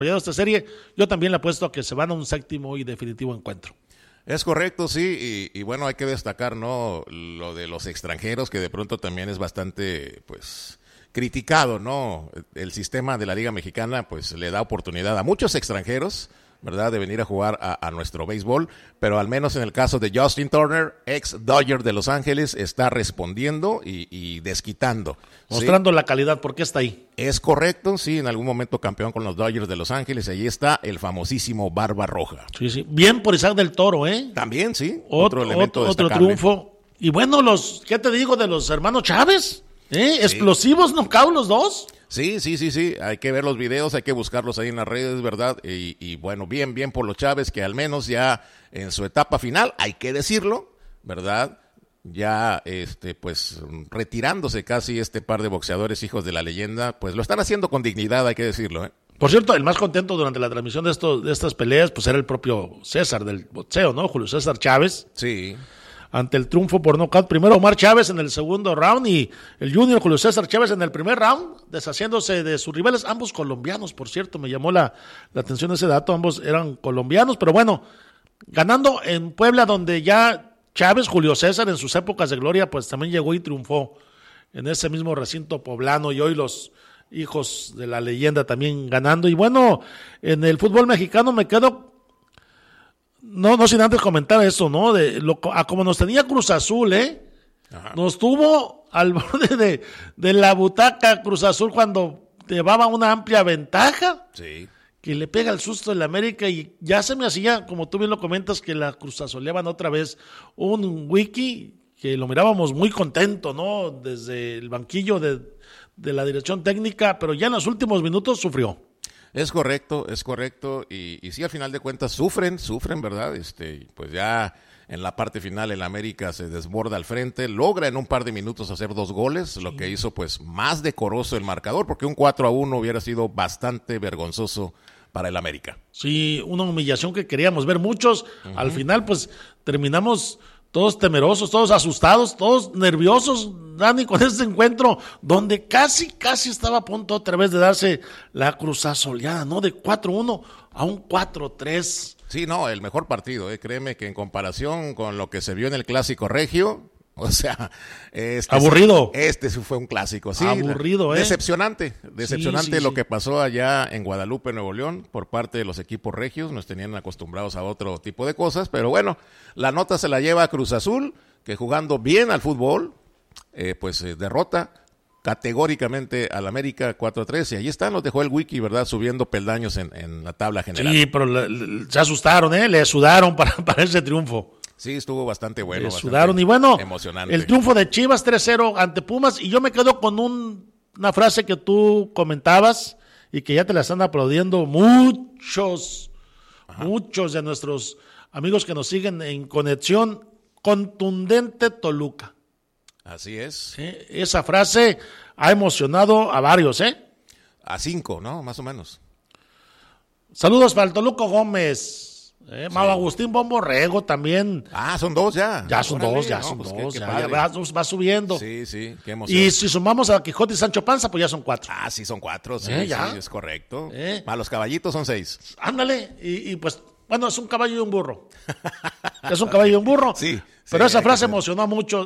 esta serie, yo también le apuesto a que se van a un séptimo y definitivo encuentro. Es correcto, sí, y bueno, hay que destacar, ¿no?, lo de los extranjeros, que de pronto también es bastante, pues, criticado, ¿no? El sistema de la Liga Mexicana, pues, le da oportunidad a muchos extranjeros, ¿verdad?, de venir a jugar a nuestro béisbol, pero al menos en el caso de Justin Turner, ex Dodger de Los Ángeles, está respondiendo y desquitando. Mostrando ¿sí? la calidad, porque está ahí. Es correcto, sí, en algún momento campeón con los Dodgers de Los Ángeles, allí está el famosísimo Barba Roja. Sí, sí, bien por Isaac del Toro, ¿eh? También, sí, Otro triunfo. Y bueno, ¿qué te digo de los hermanos Chávez? Sí. Explosivos, knockout los dos. Sí, hay que ver los videos, hay que buscarlos ahí en las redes, ¿verdad? Y bueno, bien por los Chávez, que al menos ya en su etapa final, hay que decirlo, ¿verdad? Ya, pues, retirándose casi este par de boxeadores hijos de la leyenda, pues lo están haciendo con dignidad, hay que decirlo, ¿eh? Por cierto, el más contento durante la transmisión de estas peleas, pues era el propio César del boxeo, ¿no? Julio César Chávez. Sí. Ante el triunfo por nocaut, primero Omar Chávez en el segundo round y el junior Julio César Chávez en el primer round, deshaciéndose de sus rivales, ambos colombianos, por cierto, me llamó la atención ese dato, ambos eran colombianos, pero bueno, ganando en Puebla, donde ya Chávez, Julio César, en sus épocas de gloria, pues también llegó y triunfó en ese mismo recinto poblano, y hoy los hijos de la leyenda también ganando. Y bueno, en el fútbol mexicano me quedo, no sin antes comentar eso, ¿no? Como nos tenía Cruz Azul, Ajá. Nos tuvo al borde de la butaca Cruz Azul cuando llevaba una amplia ventaja. Sí. Que le pega el susto del América y ya se me hacía, como tú bien lo comentas, que la cruzazoleaban otra vez. Un Wiki que lo mirábamos muy contento, ¿no? Desde el banquillo de la dirección técnica, pero ya en los últimos minutos sufrió. Es correcto, y sí, al final de cuentas sufren, ¿verdad? Pues ya en la parte final el América se desborda al frente, logra en un par de minutos hacer 2 goles, sí. Lo que hizo pues más decoroso el marcador, porque un 4-1 hubiera sido bastante vergonzoso para el América. Sí, una humillación que queríamos ver muchos, al final pues terminamos todos temerosos, todos asustados, todos nerviosos, Dani, con este encuentro donde casi estaba a punto otra vez de darse la cruzazoleada, ¿no? De 4-1 a un 4-3. Sí, no, el mejor partido, créeme que en comparación con lo que se vio en el Clásico Regio, o sea, aburrido. Este fue un clásico, sí. Aburrido, Decepcionante sí, lo que pasó allá en Guadalupe, Nuevo León, por parte de los equipos regios. Nos tenían acostumbrados a otro tipo de cosas, pero bueno, la nota se la lleva a Cruz Azul, que jugando bien al fútbol, derrota categóricamente al América 4-3, y ahí están, los dejó el Wiki, ¿verdad? Subiendo peldaños en la tabla general. Sí, pero se asustaron, le sudaron para ese triunfo. Sí, estuvo bastante bueno. Le sudaron, y bueno, emocionante. El triunfo de Chivas 3-0 ante Pumas, y yo me quedo con una frase que tú comentabas y que ya te la están aplaudiendo muchos de nuestros amigos que nos siguen en conexión. Contundente Toluca. Así es. ¿Sí? Esa frase ha emocionado a varios, A 5, ¿no? Más o menos. Saludos para el Toluco Gómez. Sí. Mau Agustín Bomborrego también. Son 2 ya. Ya son Órale, 2, ya no, son pues 2. Qué Ya va subiendo. Sí, qué emoción. Y si sumamos a Quijote y Sancho Panza, pues ya son 4. Sí, son 4, sí, ya. Sí, es correcto. Para los caballitos son 6. Ándale, y pues, bueno, es un caballo y un burro. Es un caballo y un burro. Sí. Pero esa frase emocionó mucho,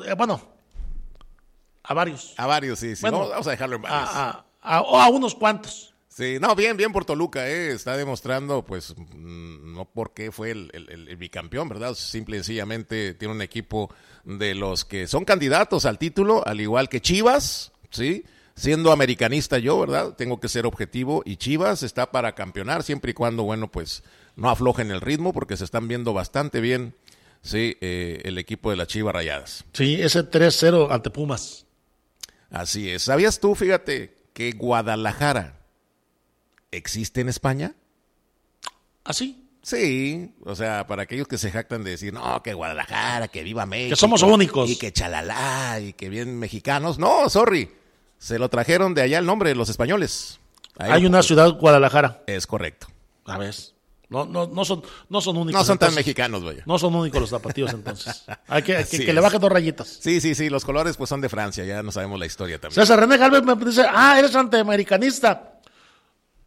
a varios. A varios, sí. Bueno, no, vamos a dejarlo en varios. A unos cuantos. Sí, no, bien por Toluca, está demostrando, pues, no porque fue el bicampeón, ¿verdad? Simple y sencillamente tiene un equipo de los que son candidatos al título, al igual que Chivas, ¿sí? Siendo americanista yo, ¿verdad? Tengo que ser objetivo, y Chivas está para campeonar, siempre y cuando, bueno, pues, no aflojen el ritmo, porque se están viendo bastante bien, sí, el equipo de las Chivas Rayadas. Sí, ese 3-0 ante Pumas. Así es. ¿Sabías tú, fíjate, que Guadalajara existe en España? ¿Ah, sí? Sí, o sea, para aquellos que se jactan de decir, no, que Guadalajara, que viva México. Que somos únicos. Y que chalala, y que bien mexicanos. No, sorry, se lo trajeron de allá el nombre de los españoles. Hay una ciudad, Guadalajara. Es correcto. A ver, no son únicos. No son tan mexicanos, vaya. No son únicos los tapatíos, entonces. Hay que le bajen 2 rayitas. Sí, los colores pues son de Francia, ya no sabemos la historia también. César René Galvez me dice, eres antiamericanista.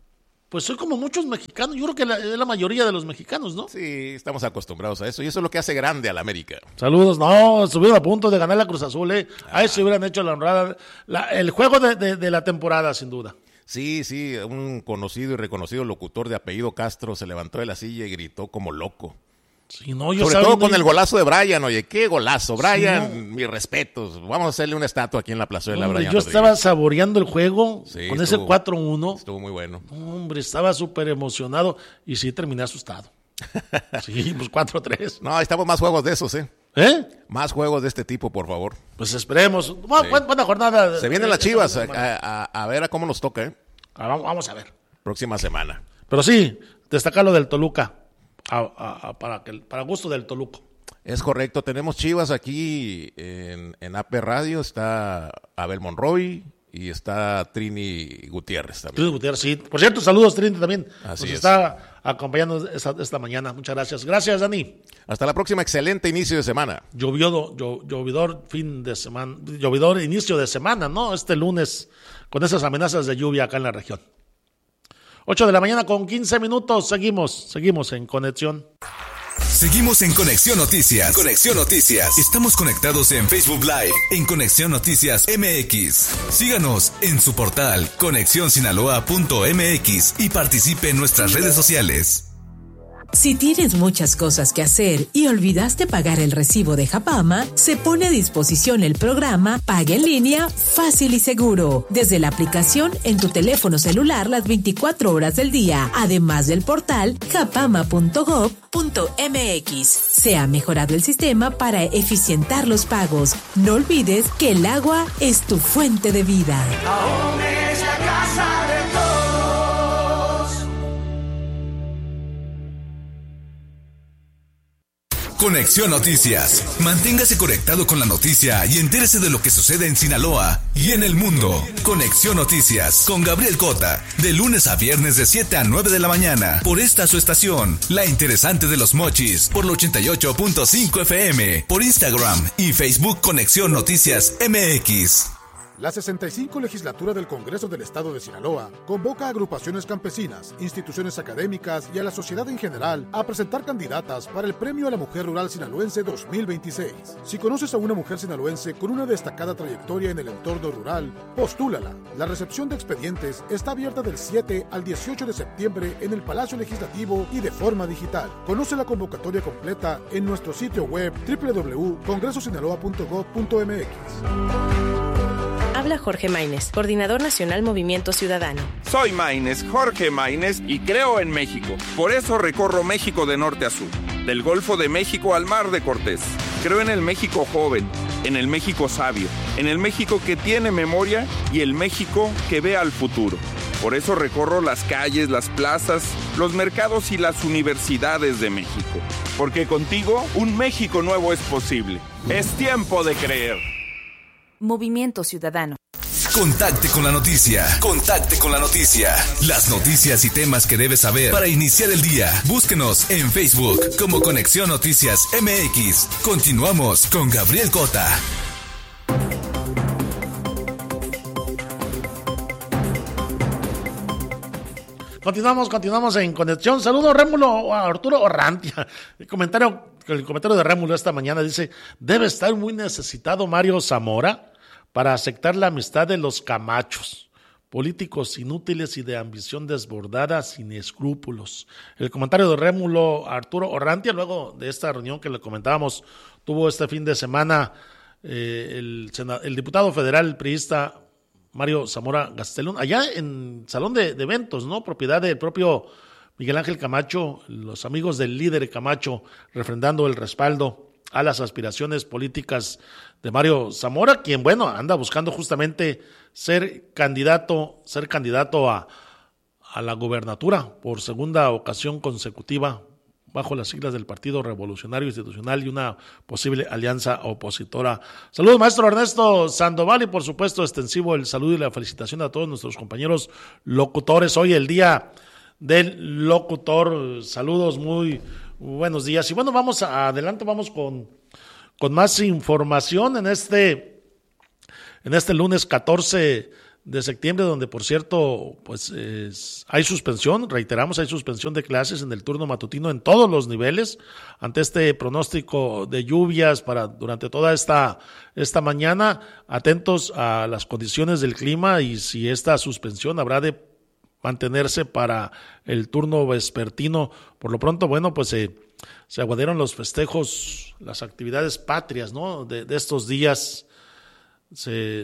Pues soy como muchos mexicanos, yo creo que es la mayoría de los mexicanos, ¿no? Sí, estamos acostumbrados a eso y eso es lo que hace grande a la América. Saludos, no, estuvieron a punto de ganar la Cruz Azul, Ahí se hubieran hecho la honrada, el juego de la temporada, sin duda. Sí, un conocido y reconocido locutor de apellido Castro se levantó de la silla y gritó como loco. Sí, no, Sobre todo con el golazo de Brian, oye, qué golazo. Brian, sí, mis respetos. Vamos a hacerle una estatua aquí en la plazuela. Hombre, Brian yo Rodríguez. estaba saboreando el juego con ese 4-1. Estuvo muy bueno. Hombre, estaba súper emocionado y sí terminé asustado. Sí, pues 4-3. No, estamos más juegos de esos, ¿eh? Más juegos de este tipo, por favor. Pues esperemos. Buena jornada. Se vienen las Chivas a ver a cómo nos toca, ¿eh? Vamos a ver. Próxima semana. Pero sí, destacar lo del Toluca. Para gusto del Toluco. Es correcto, tenemos Chivas aquí en AP Radio, está Abel Monroy y está Trini Gutiérrez también. Trini Gutiérrez, sí. Por cierto, saludos Trini también. Así Nos es. está acompañando esta mañana. Muchas gracias. Gracias, Dani. Hasta la próxima, excelente inicio de semana. Llovidor fin de semana, llovidor inicio de semana, ¿no? Este lunes con esas amenazas de lluvia acá en la región. 8 de la mañana con 15 minutos. Seguimos en conexión. Seguimos en Conexión Noticias. Conexión Noticias. Estamos conectados en Facebook Live, en Conexión Noticias MX. Síganos en su portal conexionsinaloa.mx y participe en nuestras redes sociales. Si tienes muchas cosas que hacer y olvidaste pagar el recibo de Japama, se pone a disposición el programa Paga en Línea Fácil y Seguro, desde la aplicación en tu teléfono celular las 24 horas del día, además del portal japama.gov.mx. Se ha mejorado el sistema para eficientar los pagos. No olvides que el agua es tu fuente de vida. Ahome es la casa de todos. Conexión Noticias. Manténgase conectado con la noticia y entérese de lo que sucede en Sinaloa y en el mundo. Conexión Noticias con Gabriel Cota. De lunes a viernes de 7 a 9 de la mañana. Por esta su estación, La Interesante de los Mochis. Por la 88.5 FM. Por Instagram y Facebook Conexión Noticias MX. La 65 Legislatura del Congreso del Estado de Sinaloa convoca a agrupaciones campesinas, instituciones académicas y a la sociedad en general a presentar candidatas para el Premio a la Mujer Rural Sinaloense 2026. Si conoces a una mujer sinaloense con una destacada trayectoria en el entorno rural, postúlala. La recepción de expedientes está abierta del 7 al 18 de septiembre en el Palacio Legislativo y de forma digital. Conoce la convocatoria completa en nuestro sitio web www.congresosinaloa.gov.mx. Habla Jorge Maínez, Coordinador Nacional Movimiento Ciudadano. Soy Maínez, Jorge Maínez, y creo en México. Por eso recorro México de norte a sur, del Golfo de México al Mar de Cortés. Creo en el México joven, en el México sabio, en el México que tiene memoria y el México que ve al futuro. Por eso recorro las calles, las plazas, los mercados y las universidades de México. Porque contigo, un México nuevo es posible. Es tiempo de creer. Movimiento Ciudadano. Contacte con la noticia. Contacte con la noticia. Las noticias y temas que debes saber para iniciar el día. Búsquenos en Facebook como Conexión Noticias MX. Continuamos con Gabriel Cota. Continuamos en conexión. Saludos, Rémulo, a Arturo Orrantia. El comentario de Rémulo esta mañana dice: debe estar muy necesitado Mario Zamora para aceptar la amistad de los camachos, políticos inútiles y de ambición desbordada, sin escrúpulos. El comentario de Rémulo Arturo Orrantia, luego de esta reunión que le comentábamos, tuvo este fin de semana el diputado federal priista Mario Zamora Gastelum, allá en Salón de Eventos, ¿no? Propiedad del propio Miguel Ángel Camacho, los amigos del líder Camacho, refrendando el respaldo a las aspiraciones políticas de Mario Zamora, quien, bueno, anda buscando justamente ser candidato a la gubernatura por segunda ocasión consecutiva bajo las siglas del Partido Revolucionario Institucional y una posible alianza opositora. Saludos, maestro Ernesto Sandoval, y por supuesto extensivo el saludo y la felicitación a todos nuestros compañeros locutores. Hoy el día del locutor. Saludos, muy buenos días. Y bueno, vamos con más información en este lunes 14 de septiembre, donde por cierto pues hay suspensión, reiteramos, hay suspensión de clases en el turno matutino en todos los niveles ante este pronóstico de lluvias durante toda esta mañana. Atentos a las condiciones del clima y si esta suspensión habrá de mantenerse para el turno vespertino. Por lo pronto, bueno, pues se aguardaron los festejos, las actividades patrias, ¿no? De estos días se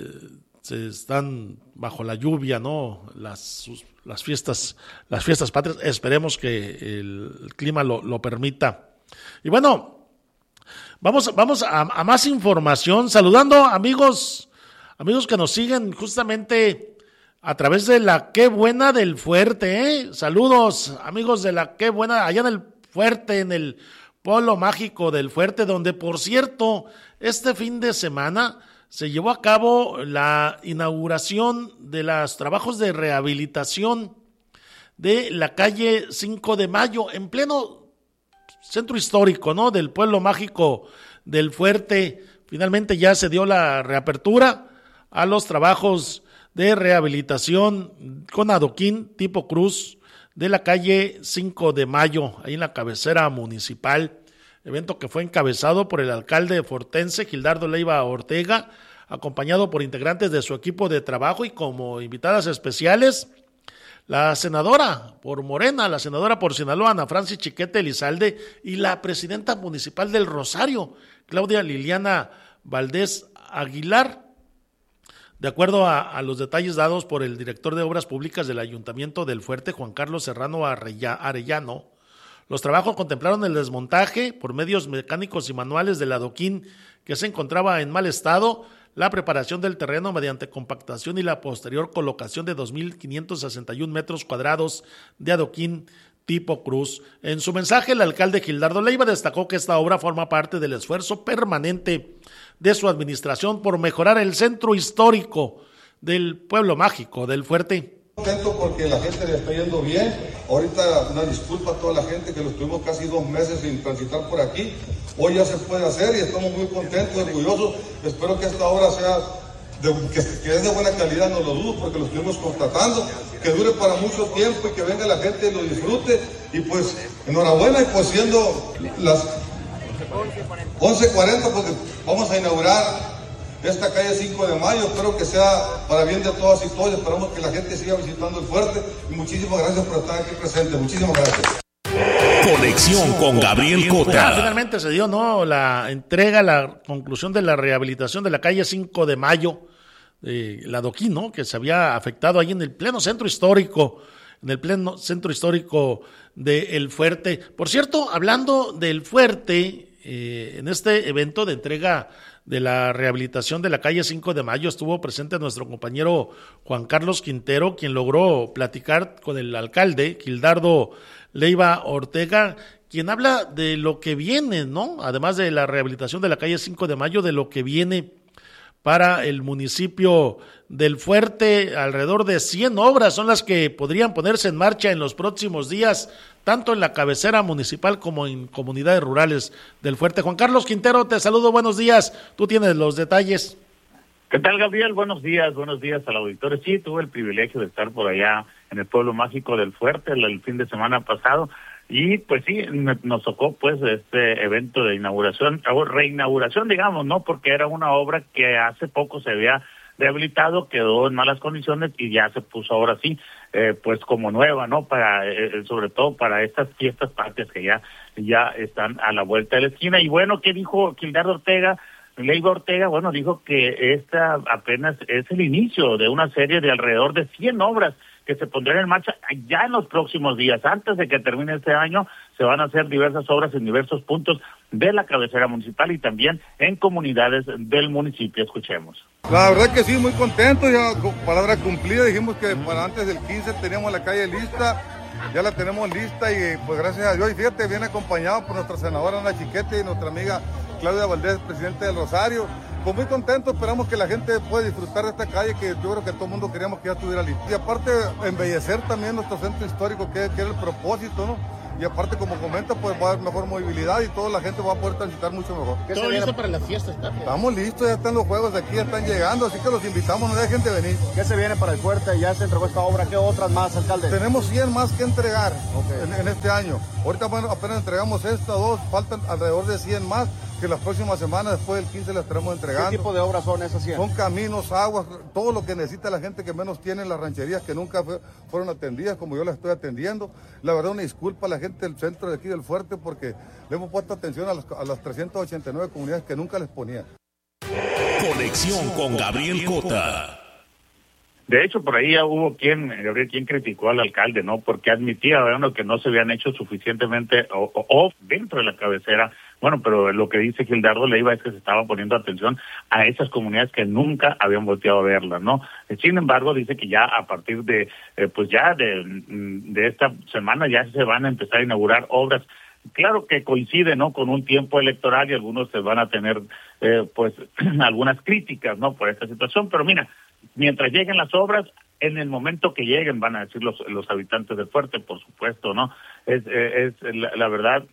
están bajo la lluvia, ¿no? Las fiestas patrias. Esperemos que el clima lo permita. Y bueno, vamos a más información, saludando amigos que nos siguen justamente a través de la Qué Buena del Fuerte, Saludos, amigos de la Qué Buena, allá en el Fuerte, en el Pueblo Mágico del Fuerte, donde, por cierto, este fin de semana se llevó a cabo la inauguración de los trabajos de rehabilitación de la calle 5 de Mayo, en pleno centro histórico, ¿no? Del Pueblo Mágico del Fuerte. Finalmente ya se dio la reapertura a los trabajos de rehabilitación con adoquín tipo cruz de la calle 5 de Mayo, ahí en la cabecera municipal. Evento que fue encabezado por el alcalde fortense, Gildardo Leiva Ortega, acompañado por integrantes de su equipo de trabajo y como invitadas especiales, la senadora por Morena, la senadora por Sinaloa, Ana Francis Chiquete Elizalde, y la presidenta municipal del Rosario, Claudia Liliana Valdés Aguilar. De acuerdo a los detalles dados por el director de Obras Públicas del Ayuntamiento del Fuerte, Juan Carlos Serrano Arellano, los trabajos contemplaron el desmontaje por medios mecánicos y manuales del adoquín que se encontraba en mal estado, la preparación del terreno mediante compactación y la posterior colocación de 2.561 metros cuadrados de adoquín tipo cruz. En su mensaje, el alcalde Gildardo Leiva destacó que esta obra forma parte del esfuerzo permanente de su administración por mejorar el centro histórico del Pueblo Mágico del Fuerte. Contento porque la gente le está yendo bien. Ahorita una disculpa a toda la gente que lo estuvimos casi 2 meses sin transitar por aquí. Hoy ya se puede hacer y estamos muy contentos, orgullosos. Espero que esta obra sea que es de buena calidad, no lo dudo porque lo estuvimos constatando, que dure para mucho tiempo y que venga la gente y lo disfrute. Y pues enhorabuena, y pues siendo las 11:40 porque vamos a inaugurar esta calle 5 de Mayo, espero que sea para bien de todas y todos, esperamos que la gente siga visitando el Fuerte y muchísimas gracias por estar aquí presente, muchísimas gracias. Conexión con Gabriel Cota. Finalmente se dio, ¿no?, la entrega, la conclusión de la rehabilitación de la calle 5 de Mayo, la adoquín, ¿no?, que se había afectado ahí en el pleno centro histórico, de El Fuerte. Por cierto, hablando del Fuerte, en este evento de entrega de la rehabilitación de la calle 5 de Mayo estuvo presente nuestro compañero Juan Carlos Quintero, quien logró platicar con el alcalde Gildardo Leiva Ortega, quien habla de lo que viene, ¿no? Además de la rehabilitación de la calle 5 de Mayo, de lo que viene para el municipio del Fuerte. Alrededor de 100 obras son las que podrían ponerse en marcha en los próximos días, tanto en la cabecera municipal como en comunidades rurales del Fuerte. Juan Carlos Quintero, te saludo, buenos días, tú tienes los detalles. ¿Qué tal, Gabriel? Buenos días al auditorio. Sí, tuve el privilegio de estar por allá en el Pueblo Mágico del Fuerte el fin de semana pasado, y pues sí, nos tocó pues este evento de inauguración, o reinauguración, digamos, ¿no? Porque era una obra que hace poco se había rehabilitado, quedó en malas condiciones y ya se puso ahora sí, pues como nueva, ¿no? Para sobre todo para estas fiestas patrias que ya están a la vuelta de la esquina. Y bueno, ¿qué dijo Gildardo Leiva Ortega? Bueno, dijo que esta apenas es el inicio de una serie de alrededor de 100 obras que se pondrán en marcha ya en los próximos días. Antes de que termine este año, se van a hacer diversas obras en diversos puntos de la cabecera municipal y también en comunidades del municipio. Escuchemos. La verdad que sí, muy contento, ya palabra cumplida. Dijimos que para antes del 15 teníamos la calle lista, ya la tenemos lista y pues gracias a Dios. Y fíjate, viene acompañado por nuestra senadora Ana Chiquete y nuestra amiga Claudia Valdés, presidente del Rosario. Pues muy contento, esperamos que la gente pueda disfrutar de esta calle que yo creo que todo el mundo queríamos que ya estuviera lista. Y aparte, embellecer también nuestro centro histórico, que era el propósito, ¿no? y aparte, como comenta, pues va a haber mejor movilidad y toda la gente va a poder transitar mucho mejor. ¿Todo listo para las fiestas? Estamos listos, ya están los juegos de aquí, ya están llegando, así que los invitamos, no dejen de venir. ¿Qué se viene para el Fuerte? Ya se entregó esta obra, ¿qué otras más, alcalde? Tenemos 100 más que entregar en este año. Ahorita apenas entregamos esta, 2, faltan alrededor de 100 más que las próximas semanas, después del 15 las estaremos entregando. ¿Qué tipo de obras son esas 100? Son caminos, aguas, todo lo que necesita la gente que menos tiene en las rancherías, que nunca fueron atendidas como yo las estoy atendiendo. La verdad, una disculpa a la gente del centro de aquí del Fuerte, porque le hemos puesto atención a las 389 comunidades que nunca les ponía. Conexión con Gabriel Cota. De hecho, por ahí ya hubo quien criticó al alcalde, ¿no? Porque admitía, bueno, que no se habían hecho suficientemente o dentro de la cabecera. Bueno, pero lo que dice Gildardo Leiva es que se estaba poniendo atención a esas comunidades que nunca habían volteado a verlas, ¿no? Sin embargo, dice que ya a partir de, pues ya de esta semana ya se van a empezar a inaugurar obras. Claro que coincide, ¿no?, con un tiempo electoral y algunos se van a tener, pues, algunas críticas, ¿no?, por esta situación. Pero mira, mientras lleguen las obras, en el momento que lleguen, van a decir los habitantes del Fuerte, por supuesto, ¿no? Es la verdad,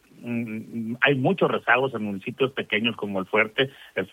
hay muchos rezagos en municipios pequeños como el Fuerte,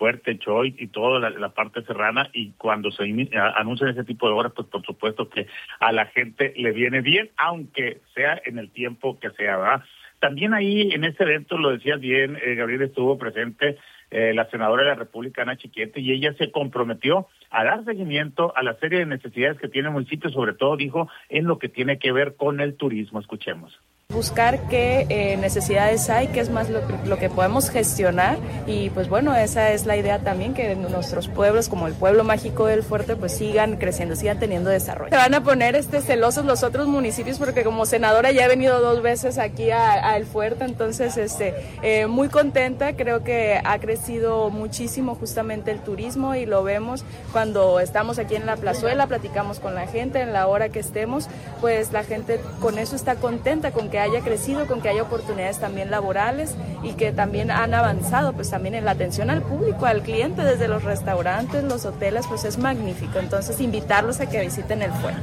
Choy y toda la parte serrana, y cuando se anuncian ese tipo de obras, pues por supuesto que a la gente le viene bien, aunque sea en el tiempo que sea, ¿verdad? También ahí en ese evento, lo decías bien, Gabriel, estuvo presente la senadora de la República, Ana Chiquete, y ella se comprometió a dar seguimiento a la serie de necesidades que tiene el municipio, sobre todo, dijo, en lo que tiene que ver con el turismo. Escuchemos. Buscar qué necesidades hay, qué es más lo que podemos gestionar, y pues bueno, esa es la idea también, que nuestros pueblos, como el pueblo mágico del Fuerte, pues sigan creciendo, sigan teniendo desarrollo. Se van a poner celosos los otros municipios, porque como senadora ya he venido 2 veces aquí a El Fuerte, entonces muy contenta. Creo que ha crecido muchísimo justamente el turismo, y lo vemos cuando estamos aquí en la plazuela, platicamos con la gente, en la hora que estemos, pues la gente con eso está contenta, con que haya crecido, con que haya oportunidades también laborales, y que también han avanzado pues también en la atención al público, al cliente, desde los restaurantes, los hoteles, pues es magnífico. Entonces invitarlos a que visiten El Fuerte.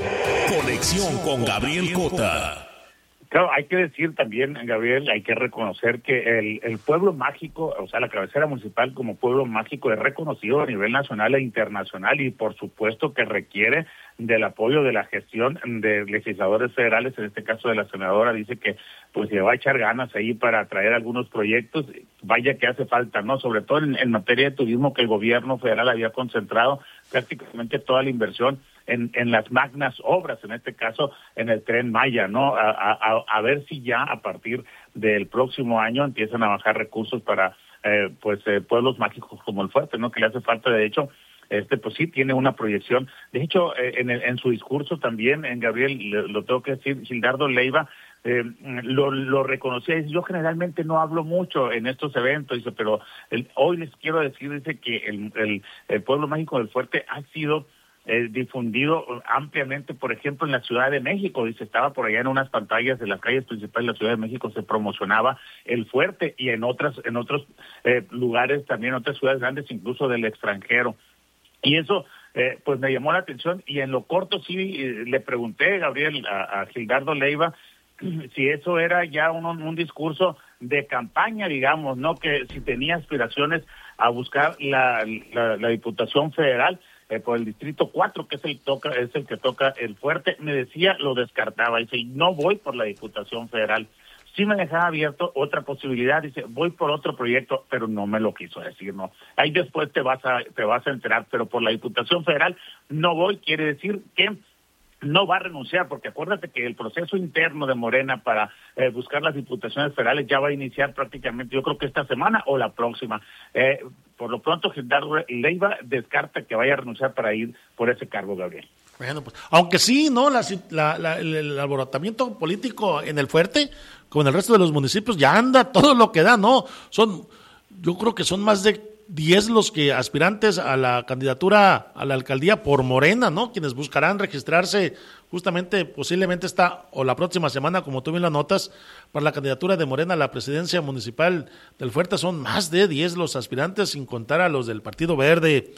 Conexión con Gabriel Cota. Claro, hay que decir también, Gabriel, hay que reconocer que el pueblo mágico, o sea, la cabecera municipal como pueblo mágico es reconocido a nivel nacional e internacional, y por supuesto que requiere del apoyo de la gestión de legisladores federales. En este caso de la senadora, dice que pues se va a echar ganas ahí para traer algunos proyectos. Vaya que hace falta, ¿no? Sobre todo en materia de turismo, que el gobierno federal había concentrado prácticamente toda la inversión en las magnas obras, en este caso en el Tren Maya, ¿no? A ver si ya a partir del próximo año empiezan a bajar recursos para pueblos mágicos como el Fuerte, ¿no? Que le hace falta. De hecho, pues sí tiene una proyección. De hecho, en su discurso también, en Gabriel, lo tengo que decir, Gildardo Leiva lo reconocía. Dice, yo generalmente no hablo mucho en estos eventos, dice, pero hoy les quiero decir, dice, que el pueblo mágico del Fuerte ha sido difundido ampliamente, por ejemplo, en la Ciudad de México. Dice, estaba por allá en unas pantallas de las calles principales de la Ciudad de México, se promocionaba el Fuerte, y en otros lugares también, otras ciudades grandes, incluso del extranjero. Y eso, pues me llamó la atención, y en lo corto sí le pregunté, Gabriel, a Gildardo Leiva, si eso era ya un discurso de campaña, digamos, ¿no? Que si tenía aspiraciones a buscar la Diputación Federal por el Distrito 4, que es el que toca el Fuerte. Me decía, lo descartaba, dice, no voy por la Diputación Federal. Sí me dejaba abierto otra posibilidad, dice, voy por otro proyecto, pero no me lo quiso decir, ¿no? Ahí después te vas a enterar, pero por la Diputación Federal no voy. Quiere decir que no va a renunciar, porque acuérdate que el proceso interno de Morena para buscar las diputaciones federales ya va a iniciar prácticamente, yo creo que esta semana o la próxima. Por lo pronto, Gildardo Leiva descarta que vaya a renunciar para ir por ese cargo, Gabriel. Bueno, pues, aunque sí, ¿no? El alborotamiento político en el Fuerte, como en el resto de los municipios, ya anda todo lo que da, ¿no? Yo creo que son más de 10 los que aspirantes a la candidatura a la alcaldía por Morena, ¿no? Quienes buscarán registrarse justamente, posiblemente esta o la próxima semana, como tú bien lo notas, para la candidatura de Morena a la presidencia municipal del Fuerte. Son más de 10 los aspirantes, sin contar a los del Partido Verde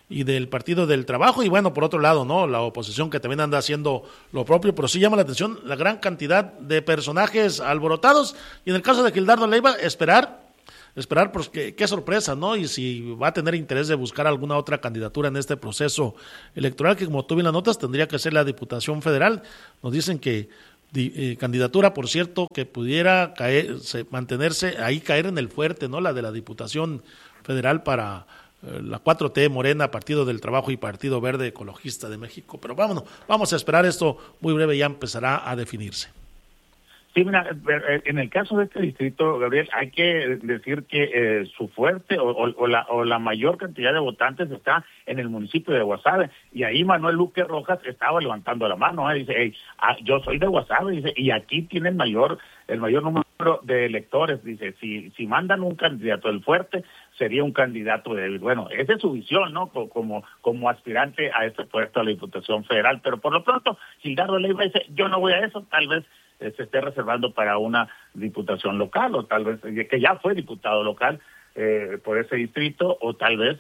y del Partido del Trabajo, y bueno, por otro lado, ¿no? La oposición que también anda haciendo lo propio, pero sí llama la atención la gran cantidad de personajes alborotados, y en el caso de Gildardo Leiva, esperar pues qué sorpresa, ¿no? Y si va a tener interés de buscar alguna otra candidatura en este proceso electoral, que como tú bien las notas, tendría que ser la Diputación Federal. Nos dicen que candidatura, por cierto, que pudiera mantenerse ahí, caer en el fuerte, ¿no? La de la Diputación Federal para la 4T, Morena, Partido del Trabajo y Partido Verde Ecologista de México. Pero vamos a esperar, esto muy breve ya empezará a definirse. Sí, mira, en el caso de este distrito, Gabriel, hay que decir que su fuerte o la mayor cantidad de votantes está en el municipio de Guasave, y ahí Manuel Luque Rojas estaba levantando la mano, dice, hey, yo soy de Guasave, dice, y aquí tiene el mayor número de electores, dice, si mandan un candidato del fuerte, sería un candidato débil. Bueno, esa es su visión, ¿no? Como aspirante a este puesto a la Diputación Federal, pero por lo pronto, Gildardo Leiva dice, yo no voy a eso, tal vez se esté reservando para una diputación local, o tal vez que ya fue diputado local por ese distrito, o tal vez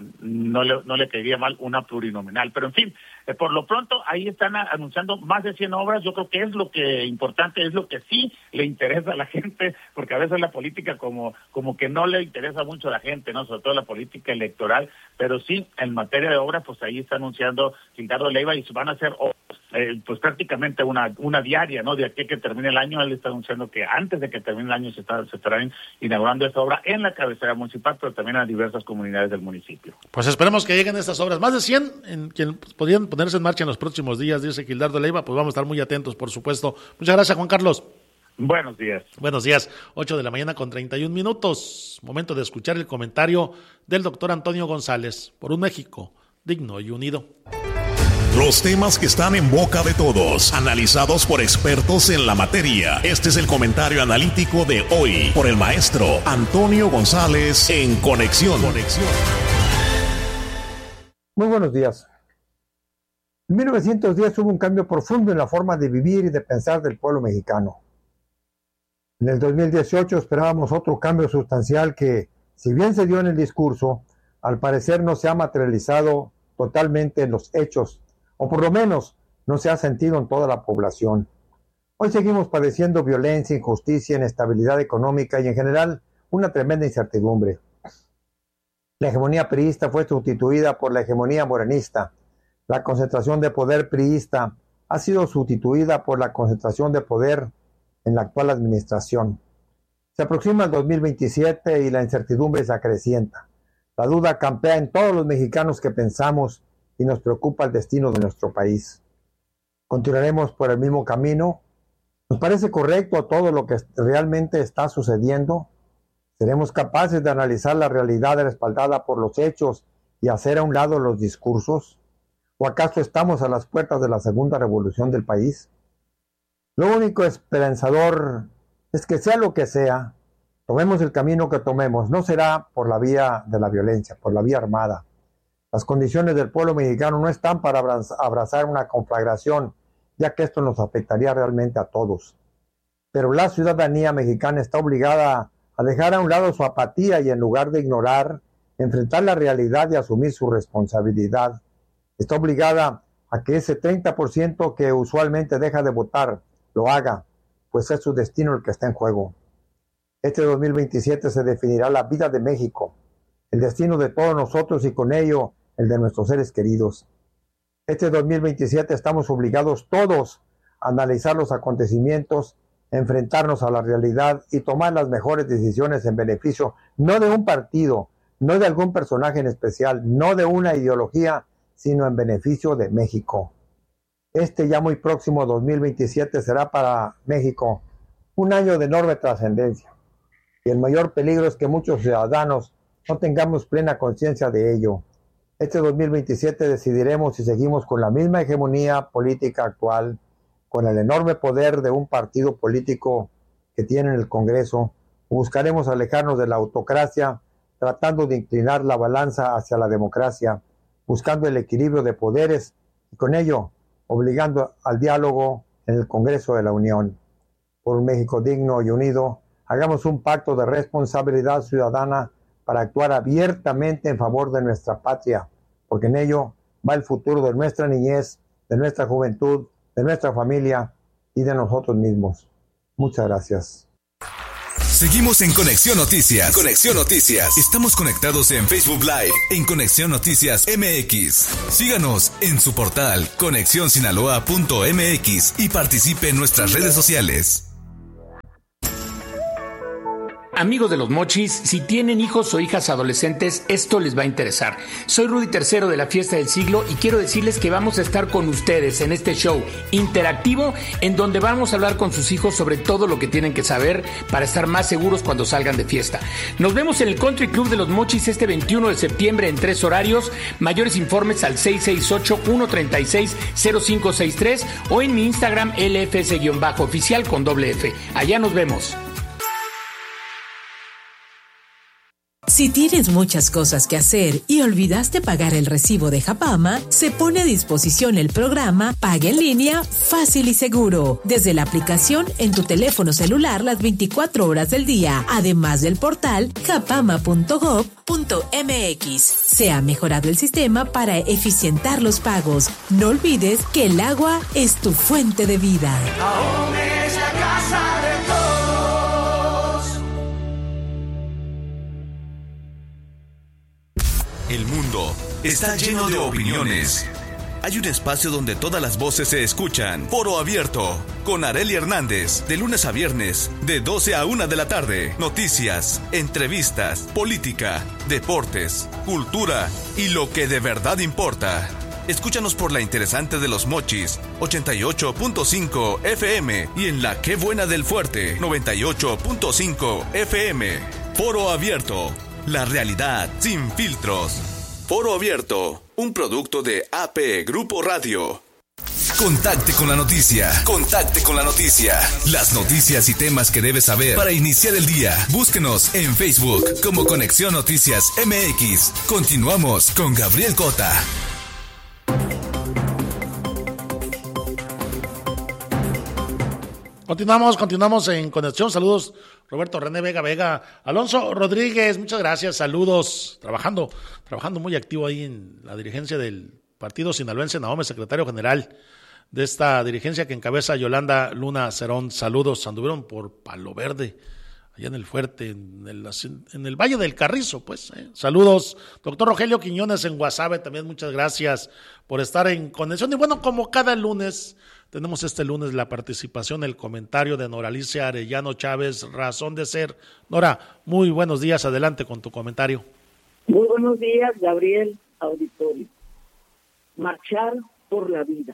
no le caería mal una plurinominal. Pero en fin, por lo pronto ahí están anunciando más de 100 obras. Yo creo que es lo que importante, es lo que sí le interesa a la gente, porque a veces la política como que no le interesa mucho a la gente, ¿no? Sobre todo la política electoral, pero sí en materia de obras, pues ahí está anunciando Gildardo Leiva, y van a ser pues prácticamente una diaria, ¿no? De aquí que termine el año. Él está anunciando que antes de que termine el año se estarán inaugurando esta obra en la cabecera municipal, pero también en diversas comunidades del municipio. Pues esperemos que lleguen estas obras, más de 100 en que podrían ponerse en marcha en los próximos días, dice Gildardo Leiva. Pues vamos a estar muy atentos, por supuesto. Muchas gracias, Juan Carlos. Buenos días. Buenos días, 8:31 a.m. Momento de escuchar el comentario del doctor Antonio González por un México digno y unido. Los temas que están en boca de todos, analizados por expertos en la materia. Este es el comentario analítico de hoy por el maestro Antonio González en Conexión. Muy buenos días. En 1910 hubo un cambio profundo en la forma de vivir y de pensar del pueblo mexicano. En el 2018 esperábamos otro cambio sustancial que, si bien se dio en el discurso, al parecer no se ha materializado totalmente en los hechos, o por lo menos no se ha sentido en toda la población. Hoy seguimos padeciendo violencia, injusticia, inestabilidad económica y en general una tremenda incertidumbre. La hegemonía priista fue sustituida por la hegemonía morenista. La concentración de poder priista ha sido sustituida por la concentración de poder en la actual administración. Se aproxima el 2027 y la incertidumbre se acrecienta. La duda campea en todos los mexicanos que pensamos y nos preocupa el destino de nuestro país. ¿Continuaremos por el mismo camino? ¿Nos parece correcto todo lo que realmente está sucediendo? ¿Seremos capaces de analizar la realidad respaldada por los hechos y hacer a un lado los discursos? ¿O acaso estamos a las puertas de la segunda revolución del país? Lo único esperanzador es que sea lo que sea, tomemos el camino que tomemos, no será por la vía de la violencia, por la vía armada. Las condiciones del pueblo mexicano no están para abrazar una conflagración, ya que esto nos afectaría realmente a todos. Pero la ciudadanía mexicana está obligada a dejar a un lado su apatía y en lugar de ignorar, enfrentar la realidad y asumir su responsabilidad. Está obligada a que ese 30% que usualmente deja de votar lo haga, pues es su destino el que está en juego. Este 2027 se definirá la vida de México, el destino de todos nosotros y con ello el de nuestros seres queridos. Este 2027 estamos obligados todos a analizar los acontecimientos, enfrentarnos a la realidad y tomar las mejores decisiones en beneficio no de un partido, no de algún personaje en especial, no de una ideología, sino en beneficio de México. Este ya muy próximo 2027 será para México un año de enorme trascendencia. Y el mayor peligro es que muchos ciudadanos no tengamos plena conciencia de ello. Este 2027 decidiremos si seguimos con la misma hegemonía política actual, con el enorme poder de un partido político que tiene en el Congreso, o buscaremos alejarnos de la autocracia, tratando de inclinar la balanza hacia la democracia, buscando el equilibrio de poderes y con ello obligando al diálogo en el Congreso de la Unión. Por un México digno y unido, hagamos un pacto de responsabilidad ciudadana para actuar abiertamente en favor de nuestra patria, porque en ello va el futuro de nuestra niñez, de nuestra juventud, de nuestra familia y de nosotros mismos. Muchas gracias. Seguimos en Conexión Noticias. Conexión Noticias. Estamos conectados en Facebook Live, en Conexión Noticias MX. Síganos en su portal conexionsinaloa.mx y participe en nuestras redes sociales. Amigos de los Mochis, si tienen hijos o hijas adolescentes, esto les va a interesar. Soy Rudy III de la Fiesta del Siglo y quiero decirles que vamos a estar con ustedes en este show interactivo en donde vamos a hablar con sus hijos sobre todo lo que tienen que saber para estar más seguros cuando salgan de fiesta. Nos vemos en el Country Club de los Mochis este 21 de septiembre en 3 horarios. Mayores informes al 668-136-0563 o en mi Instagram LFS-oficial con doble F. Allá nos vemos. Si tienes muchas cosas que hacer y olvidaste pagar el recibo de Japama, se pone a disposición el programa Paga en Línea Fácil y Seguro, desde la aplicación en tu teléfono celular las 24 horas del día, además del portal japama.gov.mx. Se ha mejorado el sistema para eficientar los pagos. No olvides que el agua es tu fuente de vida. Ahome es la casa de todos. El mundo está lleno de opiniones. Hay un espacio donde todas las voces se escuchan. Foro Abierto, con Arely Hernández, de lunes a viernes, de 12 a 1 de la tarde. Noticias, entrevistas, política, deportes, cultura y lo que de verdad importa. Escúchanos por la interesante de los Mochis, 88.5 FM y en la Qué Buena del Fuerte, 98.5 FM. Foro Abierto. La realidad sin filtros. Foro Abierto, un producto de AP Grupo Radio. Contacte con la noticia. Contacte con la noticia. Las noticias y temas que debes saber para iniciar el día. Búsquenos en Facebook como Conexión Noticias MX. Continuamos con Gabriel Cota. Continuamos en Conexión. Saludos, Roberto René Vega. Alonso Rodríguez, muchas gracias. Saludos. Trabajando muy activo ahí en la dirigencia del Partido Sinaloense, Nahome, secretario general de esta dirigencia que encabeza Yolanda Luna Cerón. Saludos. Anduvieron por Palo Verde, allá en el Fuerte, en el Valle del Carrizo, pues. Saludos. Doctor Rogelio Quiñones en Guasave, también muchas gracias por estar en conexión. Y bueno, como cada lunes, tenemos este lunes la participación, el comentario de Nora Alicia Arellano Chávez, Razón de Ser. Nora, muy buenos días, adelante con tu comentario. Muy buenos días, Gabriel, auditorio. Marchar por la vida.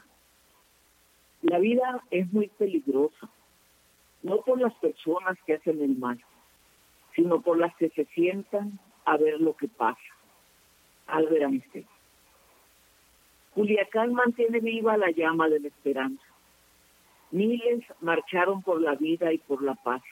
La vida es muy peligrosa, no por las personas que hacen el mal, sino por las que se sientan a ver lo que pasa. Albert Einstein. Culiacán mantiene viva la llama de la esperanza. Miles marcharon por la vida y por la paz.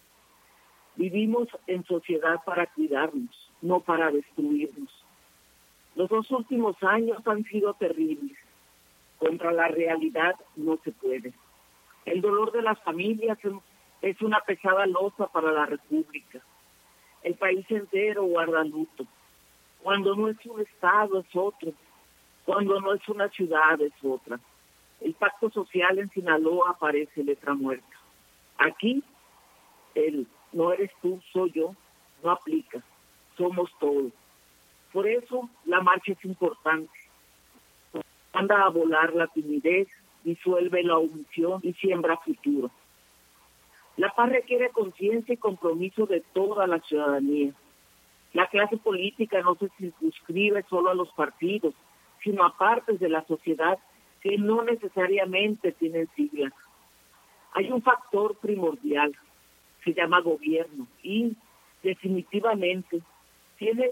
Vivimos en sociedad para cuidarnos, no para destruirnos. Los 2 últimos años han sido terribles. Contra la realidad no se puede. El dolor de las familias es una pesada losa para la República. El país entero guarda luto. Cuando no es un estado es otro. Cuando no es una ciudad es otra. El pacto social en Sinaloa parece letra muerta. Aquí, el no eres tú, soy yo, no aplica. Somos todos. Por eso la marcha es importante. Manda a volar la timidez, disuelve la omisión y siembra futuro. La paz requiere conciencia y compromiso de toda la ciudadanía. La clase política no se circunscribe solo a los partidos, sino a partes de la sociedad que no necesariamente tienen siglas. Hay un factor primordial, se llama gobierno, y definitivamente tiene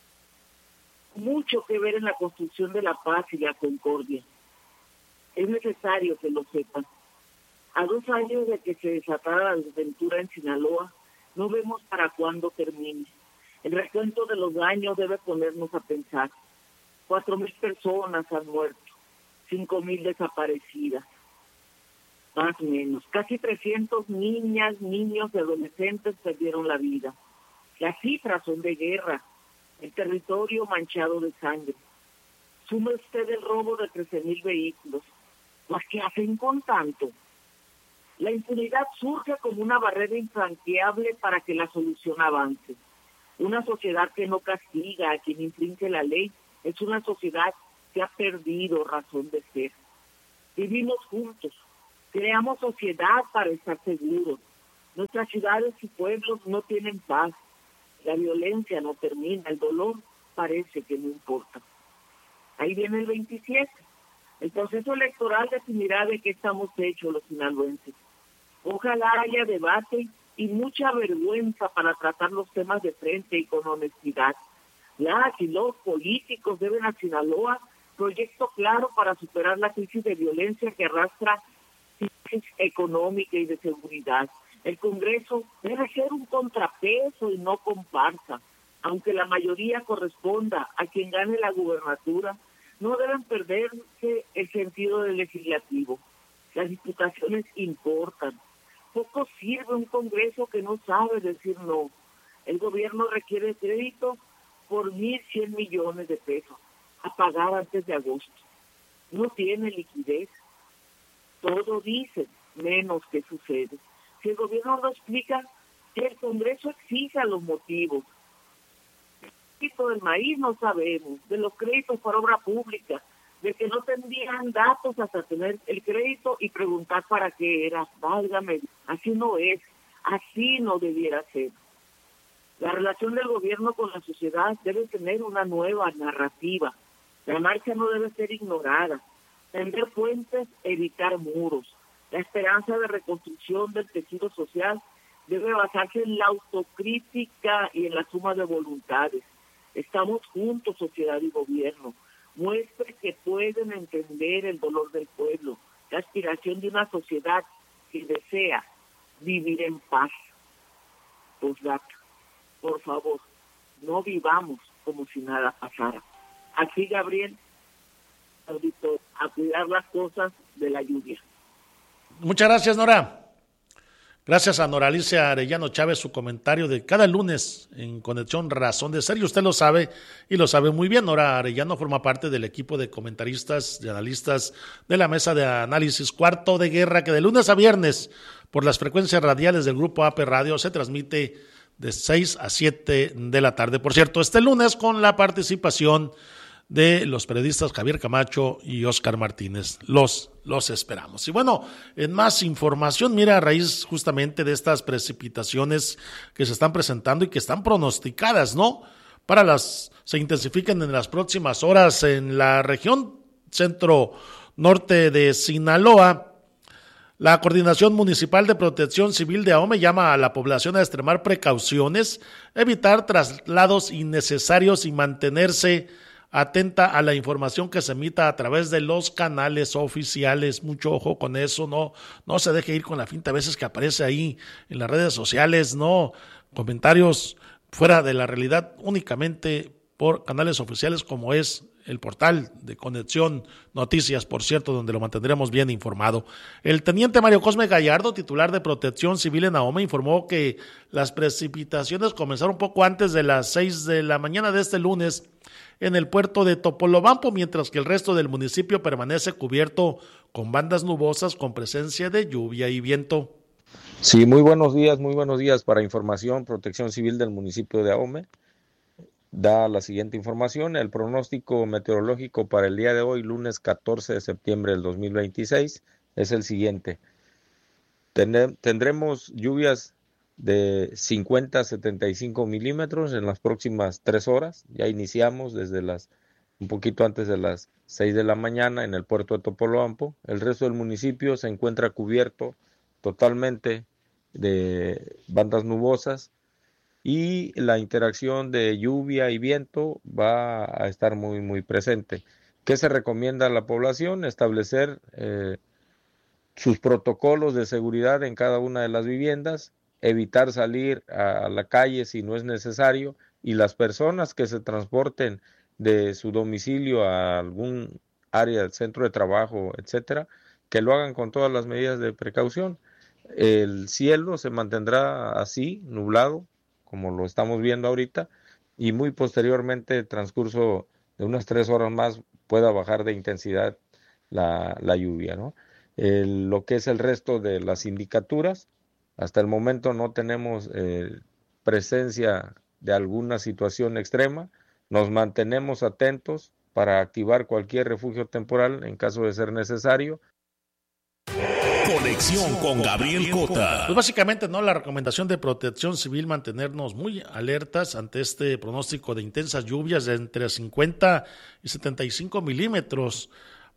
mucho que ver en la construcción de la paz y la concordia. Es necesario que lo sepan. A 2 años de que se desatara la desventura en Sinaloa, no vemos para cuándo termine. El recuento de los daños debe ponernos a pensar. 4,000 personas han muerto, 5,000 desaparecidas, más o menos. Casi 300 niñas, niños y adolescentes perdieron la vida. Las cifras son de guerra, el territorio manchado de sangre. Sume usted el robo de 13,000 vehículos. ¿Pues qué hacen con tanto? La impunidad surge como una barrera infranqueable para que la solución avance. Una sociedad que no castiga a quien infringe la ley es una sociedad que ha perdido razón de ser. Vivimos juntos, creamos sociedad para estar seguros. Nuestras ciudades y pueblos no tienen paz. La violencia no termina, el dolor parece que no importa. Ahí viene el 27. El proceso electoral definirá de qué estamos hechos los sinaloenses. Ojalá haya debate y mucha vergüenza para tratar los temas de frente y con honestidad. Las y los políticos deben a Sinaloa proyecto claro para superar la crisis de violencia que arrastra crisis económica y de seguridad. El Congreso debe ser un contrapeso y no comparsa. Aunque la mayoría corresponda a quien gane la gubernatura, no deben perderse el sentido del legislativo. Las diputaciones importan. Poco sirve un Congreso que no sabe decir no. El gobierno requiere crédito por 1,100 millones de pesos a pagar antes de agosto. No tiene liquidez. Todo dice, menos que sucede. Si el gobierno no explica, que el Congreso exija los motivos. Del maíz no sabemos, de los créditos para obra pública, de que no tendrían datos hasta tener el crédito y preguntar para qué era. Válgame, así no es, así no debiera ser. La relación del gobierno con la sociedad debe tener una nueva narrativa. La marcha no debe ser ignorada. Tender puentes, evitar muros. La esperanza de reconstrucción del tejido social debe basarse en la autocrítica y en la suma de voluntades. Estamos juntos, sociedad y gobierno. Muestre que pueden entender el dolor del pueblo, la aspiración de una sociedad que desea vivir en paz. Postdata, por favor, no vivamos como si nada pasara. Así, Gabriel, auditor, a cuidar las cosas de la lluvia. Muchas gracias, Nora. Gracias a Nora Alicia Arellano Chávez, su comentario de cada lunes en Conexión Razón de Ser, y usted lo sabe y lo sabe muy bien. Nora Arellano forma parte del equipo de comentaristas, de analistas de la mesa de análisis Cuarto de Guerra, que de lunes a viernes por las frecuencias radiales del Grupo AP Radio se transmite de 6 a 7 de la tarde. Por cierto, este lunes con la participación de los periodistas Javier Camacho y Óscar Martínez. Los esperamos. Y bueno, en más información, mira, a raíz justamente de estas precipitaciones que se están presentando y que están pronosticadas, ¿no? Se intensifiquen en las próximas horas en la región centro-norte de Sinaloa. La Coordinación Municipal de Protección Civil de AOME llama a la población a extremar precauciones, evitar traslados innecesarios y mantenerse atenta a la información que se emita a través de los canales oficiales. Mucho ojo con eso, no se deje ir con la finta a veces que aparece ahí en las redes sociales, no, comentarios fuera de la realidad únicamente por canales oficiales como es el portal de Conexión Noticias, por cierto, donde lo mantendremos bien informado. El teniente Mario Cosme Gallardo, titular de Protección Civil en AOME, informó que las precipitaciones comenzaron poco antes de las 6 de la mañana de este lunes en el puerto de Topolobampo, mientras que el resto del municipio permanece cubierto con bandas nubosas con presencia de lluvia y viento. Sí, muy buenos días para información. Protección Civil del municipio de AOME da la siguiente información. El pronóstico meteorológico para el día de hoy, lunes 14 de septiembre del 2026, es el siguiente. Tendremos lluvias de 50 a 75 milímetros en las próximas 3 horas. Ya iniciamos desde un poquito antes de las 6 de la mañana en el puerto de Topolobampo. El resto del municipio se encuentra cubierto totalmente de bandas nubosas y la interacción de lluvia y viento va a estar muy, muy presente. ¿Qué se recomienda a la población? Establecer sus protocolos de seguridad en cada una de las viviendas, evitar salir a la calle si no es necesario, y las personas que se transporten de su domicilio a algún área del centro de trabajo, etcétera, que lo hagan con todas las medidas de precaución. El cielo se mantendrá así, nublado, como lo estamos viendo ahorita, y muy posteriormente, transcurso de unas 3 horas más, pueda bajar de intensidad la lluvia, ¿no? Lo que es el resto de las sindicaturas, hasta el momento no tenemos presencia de alguna situación extrema. Nos mantenemos atentos para activar cualquier refugio temporal en caso de ser necesario. Conexión con Gabriel Cota. Pues básicamente, ¿no? La recomendación de Protección Civil, mantenernos muy alertas ante este pronóstico de intensas lluvias de entre 50 y 75 milímetros.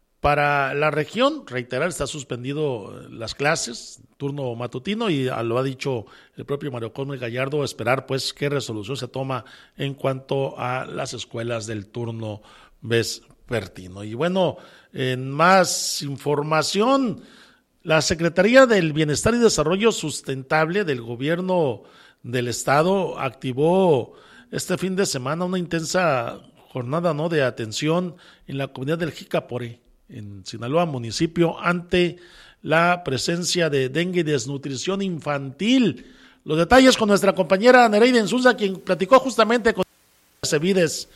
Para la región, reiterar, está suspendido las clases, turno matutino, y lo ha dicho el propio Mario Cosme Gallardo, esperar pues qué resolución se toma en cuanto a las escuelas del turno vespertino. Y bueno, en más información, la Secretaría del Bienestar y Desarrollo Sustentable del Gobierno del Estado activó este fin de semana una intensa jornada, ¿no?, de atención en la comunidad del Jicapore, en Sinaloa, municipio, ante la presencia de dengue y desnutrición infantil. Los detalles con nuestra compañera Nereida Insunza, quien platicó justamente con Cevides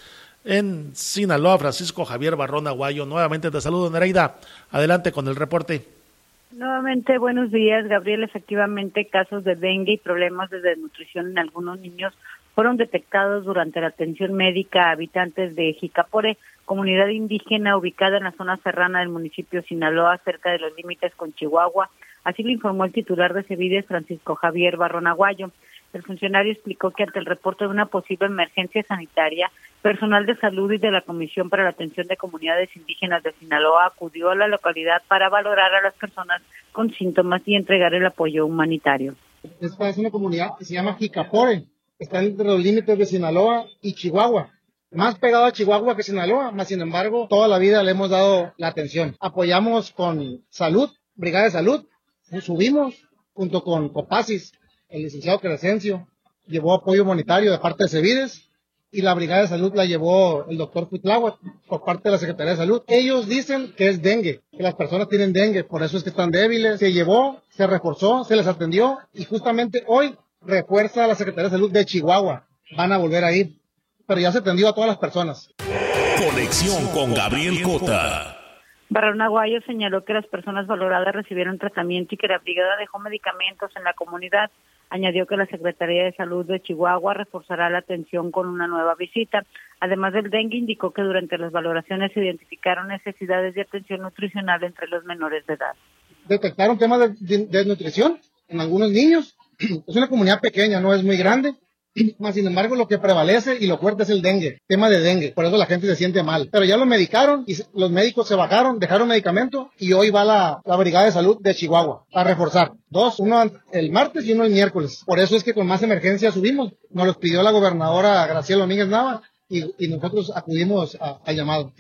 en Sinaloa, Francisco Javier Barrón Aguayo. Nuevamente te saludo, Nereida. Adelante con el reporte. Nuevamente, buenos días, Gabriel. Efectivamente, casos de dengue y problemas de desnutrición en algunos niños fueron detectados durante la atención médica a habitantes de Jicapore, comunidad indígena ubicada en la zona serrana del municipio de Sinaloa, cerca de los límites con Chihuahua. Así lo informó el titular de Cevides, Francisco Javier Barrón Aguayo. El funcionario explicó que ante el reporte de una posible emergencia sanitaria, personal de salud y de la Comisión para la Atención de Comunidades Indígenas de Sinaloa acudió a la localidad para valorar a las personas con síntomas y entregar el apoyo humanitario. Esta es una comunidad que se llama Jicapore, está entre los límites de Sinaloa y Chihuahua. Más pegado a Chihuahua que Sinaloa, más sin embargo, toda la vida le hemos dado la atención. Apoyamos con salud, Brigada de Salud, subimos junto con Copasis, el licenciado Crescencio, llevó apoyo humanitario de parte de Cevides, y la Brigada de Salud la llevó el doctor Cuitláhuac por parte de la Secretaría de Salud. Ellos dicen que es dengue, que las personas tienen dengue, por eso es que están débiles. Se llevó, se reforzó, se les atendió, y justamente hoy refuerza la Secretaría de Salud de Chihuahua. Van a volver a ir, pero ya se atendió a todas las personas. Conexión con Gabriel Cota. Barrón Aguayo señaló que las personas valoradas recibieron tratamiento y que la brigada dejó medicamentos en la comunidad. Añadió que la Secretaría de Salud de Chihuahua reforzará la atención con una nueva visita. Además del dengue, indicó que durante las valoraciones se identificaron necesidades de atención nutricional entre los menores de edad. Detectaron temas de desnutrición en algunos niños. Es una comunidad pequeña, no es muy grande. Más sin embargo, lo que prevalece y lo fuerte es el dengue, tema de dengue, por eso la gente se siente mal. Pero ya lo medicaron y los médicos se bajaron, dejaron medicamento, y hoy va la Brigada de Salud de Chihuahua a reforzar. 2, uno el martes y uno el miércoles. Por eso es que con más emergencia subimos. Nos los pidió la gobernadora Graciela Domínguez Nava y nosotros acudimos al llamado.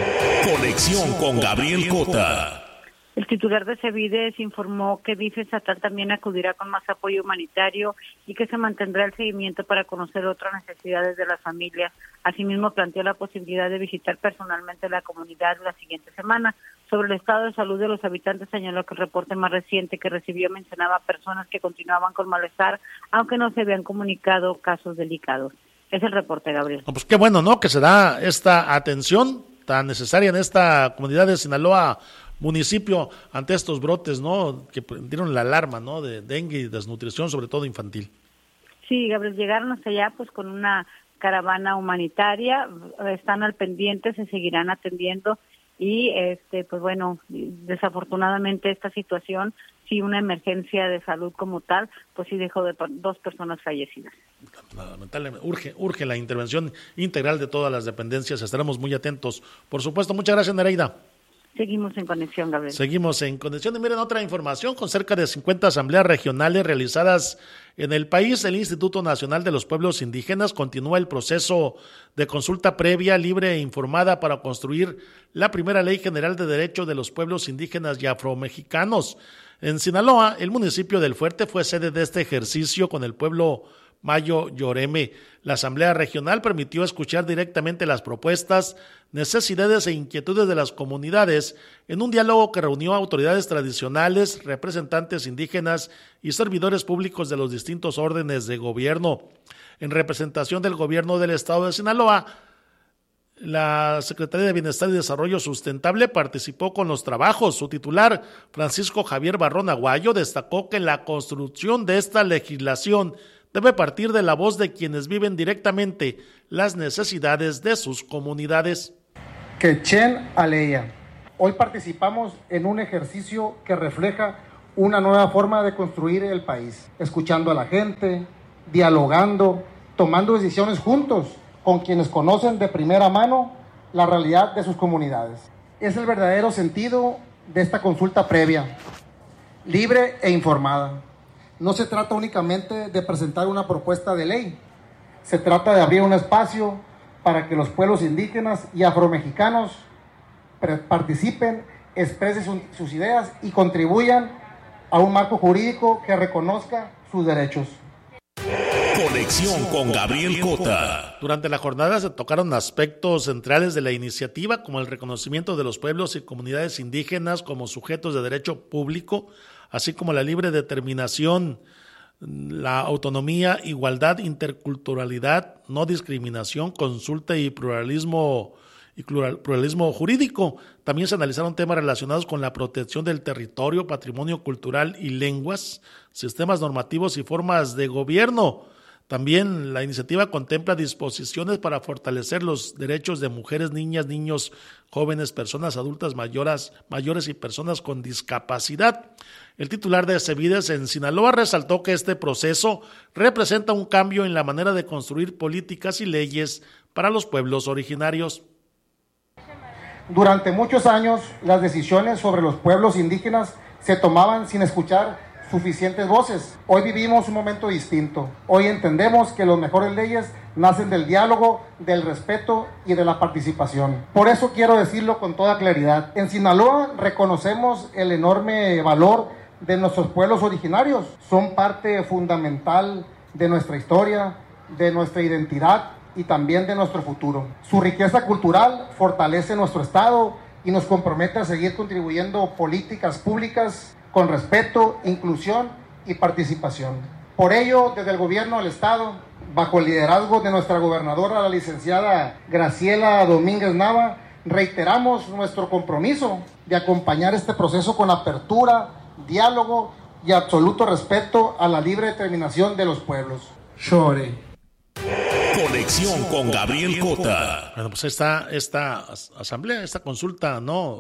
Conexión con Gabriel Cota. El titular de Cevides informó que DIF estatal también acudirá con más apoyo humanitario y que se mantendrá el seguimiento para conocer otras necesidades de las familias. Asimismo, planteó la posibilidad de visitar personalmente la comunidad la siguiente semana. Sobre el estado de salud de los habitantes, señaló que el reporte más reciente que recibió mencionaba personas que continuaban con malestar, aunque no se habían comunicado casos delicados. Es el reporte, Gabriel. No, pues qué bueno, ¿no?, que se da esta atención tan necesaria en esta comunidad de Sinaloa, municipio, ante estos brotes, ¿no?, que dieron la alarma, ¿no?, de dengue y desnutrición, sobre todo infantil. Sí, Gabriel, llegaron hasta allá pues con una caravana humanitaria, están al pendiente, se seguirán atendiendo y pues bueno, desafortunadamente esta situación, sí, una emergencia de salud como tal, pues sí dejó de 2 personas fallecidas. Lamentablemente urge la intervención integral de todas las dependencias, estaremos muy atentos. Por supuesto, muchas gracias, Nereida. Seguimos en conexión, Gabriel. Seguimos en conexión. Y miren, otra información, con cerca de 50 asambleas regionales realizadas en el país, el Instituto Nacional de los Pueblos Indígenas continúa el proceso de consulta previa, libre e informada para construir la primera Ley General de Derechos de los Pueblos Indígenas y Afromexicanos. En Sinaloa, el municipio del Fuerte fue sede de este ejercicio con el pueblo Mayo Yoreme. La Asamblea Regional permitió escuchar directamente las propuestas, necesidades e inquietudes de las comunidades en un diálogo que reunió a autoridades tradicionales, representantes indígenas y servidores públicos de los distintos órdenes de gobierno. En representación del gobierno del estado de Sinaloa, La Secretaría de Bienestar y Desarrollo Sustentable participó con los trabajos. Su titular, Francisco Javier Barrón Aguayo, destacó que la construcción de esta legislación debe partir de la voz de quienes viven directamente las necesidades de sus comunidades. Quechen Aleya. Hoy participamos en un ejercicio que refleja una nueva forma de construir el país, escuchando a la gente, dialogando, tomando decisiones juntos con quienes conocen de primera mano la realidad de sus comunidades. Es el verdadero sentido de esta consulta previa, libre e informada. No se trata únicamente de presentar una propuesta de ley, se trata de abrir un espacio para que los pueblos indígenas y afromexicanos participen, expresen sus ideas y contribuyan a un marco jurídico que reconozca sus derechos. Conexión con Gabriel Cota. Durante la jornada se tocaron aspectos centrales de la iniciativa, como el reconocimiento de los pueblos y comunidades indígenas como sujetos de derecho público, así como la libre determinación, la autonomía, igualdad, interculturalidad, no discriminación, consulta y pluralismo jurídico. También se analizaron temas relacionados con la protección del territorio, patrimonio cultural y lenguas, sistemas normativos y formas de gobierno. También la iniciativa contempla disposiciones para fortalecer los derechos de mujeres, niñas, niños, jóvenes, personas adultas mayores y personas con discapacidad. El titular de CEVIDES en Sinaloa resaltó que este proceso representa un cambio en la manera de construir políticas y leyes para los pueblos originarios. Durante muchos años, las decisiones sobre los pueblos indígenas se tomaban sin escuchar suficientes voces. Hoy vivimos un momento distinto. Hoy entendemos que las mejores leyes nacen del diálogo, del respeto y de la participación. Por eso quiero decirlo con toda claridad. En Sinaloa reconocemos el enorme valor de nuestros pueblos originarios. Son parte fundamental de nuestra historia, de nuestra identidad y también de nuestro futuro. Su riqueza cultural fortalece nuestro estado y nos compromete a seguir contribuyendo políticas públicas con respeto, inclusión y participación. Por ello, desde el gobierno del estado, bajo el liderazgo de nuestra gobernadora, la licenciada Graciela Domínguez Nava, reiteramos nuestro compromiso de acompañar este proceso con apertura, diálogo y absoluto respeto a la libre determinación de los pueblos. Shore. Conexión con Gabriel Cota. Bueno, pues esta asamblea, esta consulta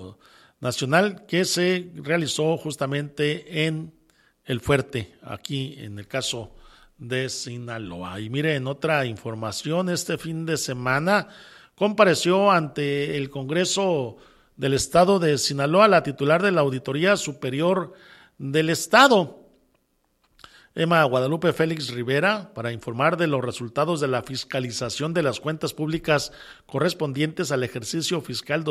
nacional que se realizó justamente en El Fuerte, aquí en el caso de Sinaloa. Y mire, en otra información, este fin de semana compareció ante el Congreso del Estado de Sinaloa la titular de la Auditoría Superior del Estado, Emma Guadalupe Félix Rivera, para informar de los resultados de la fiscalización de las cuentas públicas correspondientes al ejercicio fiscal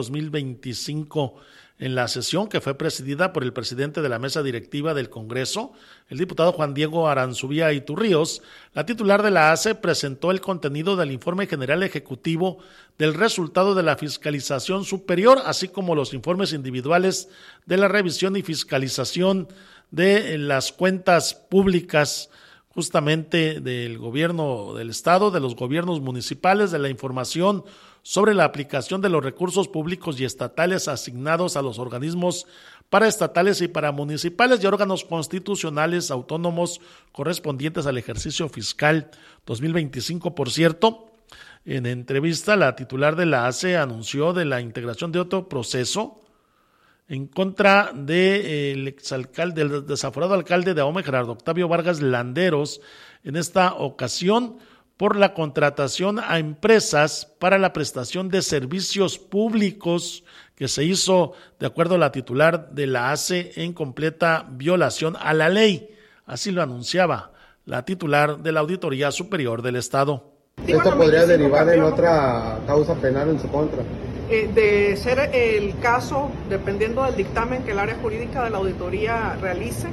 2025. En la sesión, que fue presidida por el presidente de la mesa directiva del Congreso, el diputado Juan Diego Aranzubía Iturríos, la titular de la ACE presentó el contenido del informe general ejecutivo del resultado de la fiscalización superior, así como los informes individuales de la revisión y fiscalización de las cuentas públicas justamente del gobierno del estado, de los gobiernos municipales, de la información sobre la aplicación de los recursos públicos y estatales asignados a los organismos paraestatales y paramunicipales y órganos constitucionales autónomos correspondientes al ejercicio fiscal 2025. Por cierto, en entrevista, la titular de la ACE anunció de la integración de otro proceso en contra del exalcalde, del desaforado alcalde de Ahome, Gerardo Octavio Vargas Landeros, en esta ocasión por la contratación a empresas para la prestación de servicios públicos que se hizo, de acuerdo a la titular de la ACE, en completa violación a la ley. Así lo anunciaba la titular de la Auditoría Superior del Estado. ¿Esto podría derivar en otra causa penal en su contra? De ser el caso, dependiendo del dictamen que el área jurídica de la auditoría realice,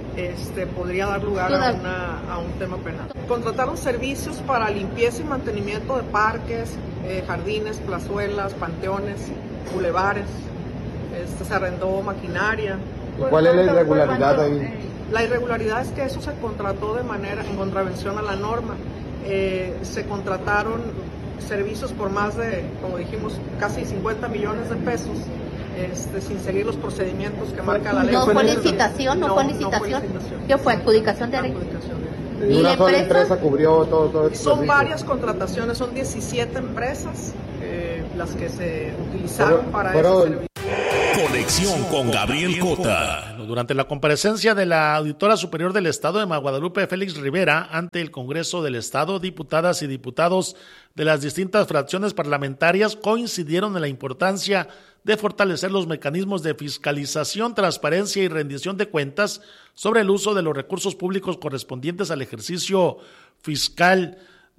podría dar lugar a un tema penal. Contrataron servicios para limpieza y mantenimiento de parques, jardines, plazuelas, panteones, bulevares. Se arrendó maquinaria. ¿Y cuál es la irregularidad ahí? La irregularidad es que eso se contrató de manera en contravención a la norma. Se contrataron servicios por más de, como dijimos, casi 50 millones de pesos, sin seguir los procedimientos que marca la ley. ¿No fue licitación? ¿No fue licitación? ¿Qué fue? ¿Adjudicación de ley? ¿Y una sola empresa cubrió todo este Son servicio? varias contrataciones, son 17 empresas las que se utilizaron para ese servicio. Conexión con Gabriel Cota. Durante la comparecencia de la Auditora Superior del Estado de Guadalupe, Félix Rivera, ante el Congreso del Estado, diputadas y diputados de las distintas fracciones parlamentarias coincidieron en la importancia de fortalecer los mecanismos de fiscalización, transparencia y rendición de cuentas sobre el uso de los recursos públicos correspondientes al ejercicio fiscal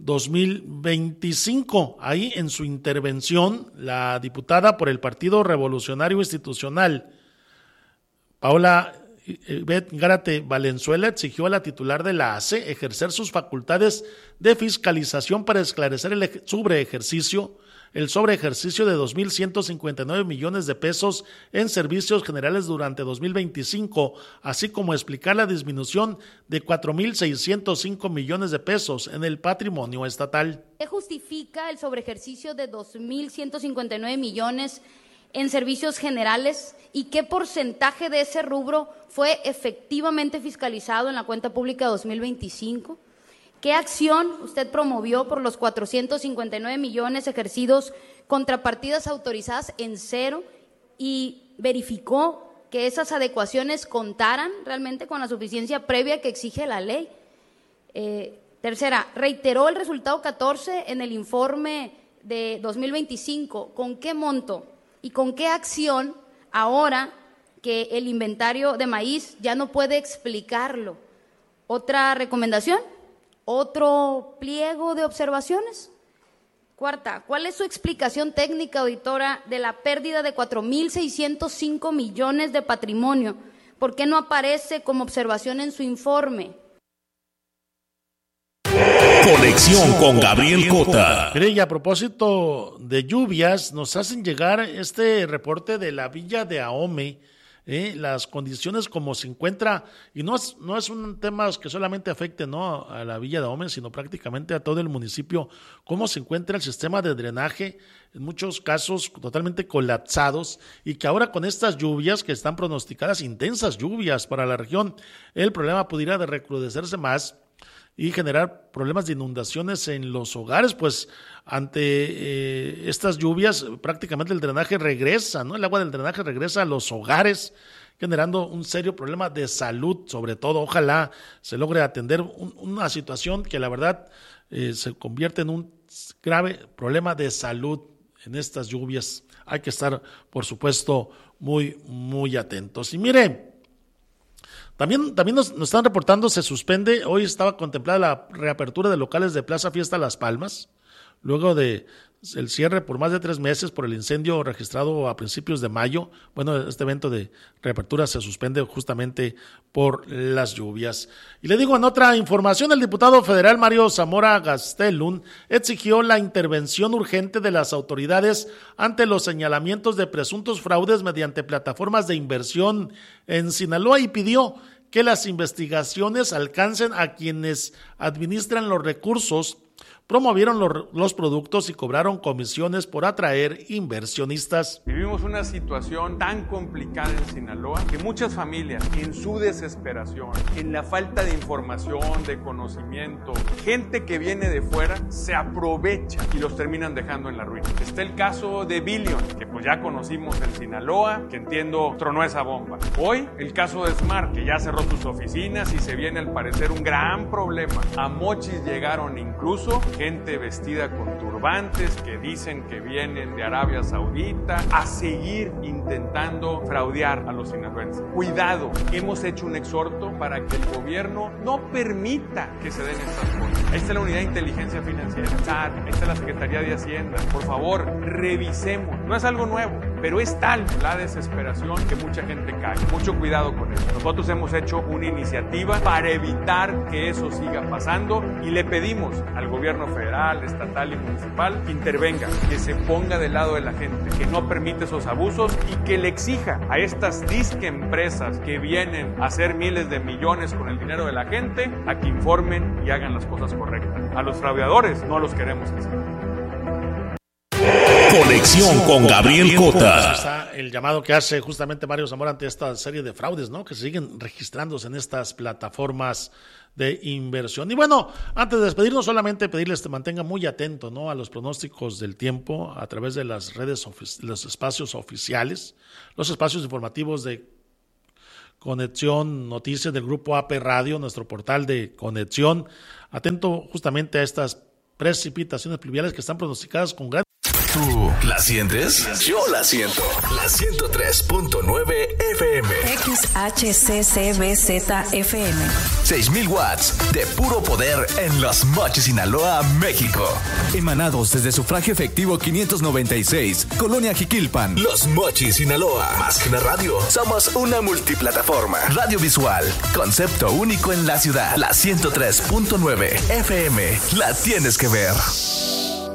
2025. Ahí en su intervención, la diputada por el Partido Revolucionario Institucional, Paola Gárate Valenzuela, exigió a la titular de la ACE ejercer sus facultades de fiscalización para esclarecer el sobreejercicio de 2.159 millones de pesos en servicios generales durante 2025, así como explicar la disminución de 4.605 millones de pesos en el patrimonio estatal. ¿Qué justifica el sobreejercicio de 2.159 millones en servicios generales y qué porcentaje de ese rubro fue efectivamente fiscalizado en la cuenta pública 2025? ¿Qué acción usted promovió por los 459 millones ejercidos contra partidas autorizadas en cero y verificó que esas adecuaciones contaran realmente con la suficiencia previa que exige la ley? Tercera, reiteró el resultado 14 en el informe de 2025. ¿Con qué monto y con qué acción ahora que el inventario de maíz ya no puede explicarlo? ¿Otra recomendación? ¿Otro pliego de observaciones? Cuarta, ¿cuál es su explicación técnica, auditora, de la pérdida de 4.605 millones de patrimonio? ¿Por qué no aparece como observación en su informe? Conexión con Gabriel Cota. Mire, y a propósito de lluvias, nos hacen llegar este reporte de la Villa de Ahome, las condiciones como se encuentra, y no es un tema que solamente afecte no a la Villa de Ahome, sino prácticamente a todo el municipio, cómo se encuentra el sistema de drenaje, en muchos casos totalmente colapsados, y que ahora con estas lluvias que están pronosticadas, intensas lluvias para la región, el problema pudiera de recrudecerse más y generar problemas de inundaciones en los hogares, pues ante estas lluvias prácticamente el drenaje regresa, ¿no? El agua del drenaje regresa a los hogares, generando un serio problema de salud, sobre todo. Ojalá se logre atender una situación que la verdad se convierte en un grave problema de salud en estas lluvias. Hay que estar, por supuesto, muy, muy atentos. Y mire, También nos están reportando, se suspende, hoy estaba contemplada la reapertura de locales de Plaza Fiesta Las Palmas, luego de el cierre por más de 3 meses por el incendio registrado a principios de mayo. Bueno, este evento de reapertura se suspende justamente por las lluvias. Y le digo, en otra información, el diputado federal Mario Zamora Gastelum exigió la intervención urgente de las autoridades ante los señalamientos de presuntos fraudes mediante plataformas de inversión en Sinaloa y pidió que las investigaciones alcancen a quienes administran los recursos, promovieron los productos y cobraron comisiones por atraer inversionistas. Vivimos una situación tan complicada en Sinaloa que muchas familias, en su desesperación, en la falta de información, de conocimiento, gente que viene de fuera, se aprovecha y los terminan dejando en la ruina. Está el caso de Billion, que pues ya conocimos en Sinaloa, que entiendo tronó esa bomba. Hoy, el caso de Smart, que ya cerró sus oficinas y se viene al parecer un gran problema. A Mochis llegaron incluso gente vestida con turbantes que dicen que vienen de Arabia Saudita a seguir intentando fraudear a los sinaloenses. Cuidado, hemos hecho un exhorto para que el gobierno no permita que se den estas cosas. Ahí está la Unidad de Inteligencia Financiera, ahí está la Secretaría de Hacienda. Por favor, revisemos. No es algo nuevo. pero es tal la desesperación que mucha gente cae. Mucho cuidado con eso. Nosotros hemos hecho una iniciativa para evitar que eso siga pasando y le pedimos al gobierno federal, estatal y municipal que intervenga, que se ponga del lado de la gente, que no permite esos abusos y que le exija a estas disque empresas que vienen a hacer miles de millones con el dinero de la gente a que informen y hagan las cosas correctas. A los fraudeadores no los queremos así. Conexión con Gabriel Cota. Está el llamado que hace justamente Mario Zamora ante esta serie de fraudes, ¿no? Que siguen registrándose en estas plataformas de inversión. Y bueno, antes de despedirnos, solamente pedirles que mantengan muy atento, ¿no? A los pronósticos del tiempo a través de las redes, los espacios oficiales, los espacios informativos de Conexión Noticias del Grupo AP Radio, nuestro portal de conexión. Atento justamente a estas precipitaciones pluviales que están pronosticadas con gran... ¿Tú la sientes? Yo la siento. La 103.9 FM. XHCCBZ-FM. 6,000 watts de puro poder en Los Mochis, Sinaloa, México. Emanados desde Sufragio Efectivo 596, Colonia Jiquilpan. Los Mochis, Sinaloa. Más que una radio, somos una multiplataforma. Radio visual, concepto único en la ciudad. La 103.9 FM. La tienes que ver.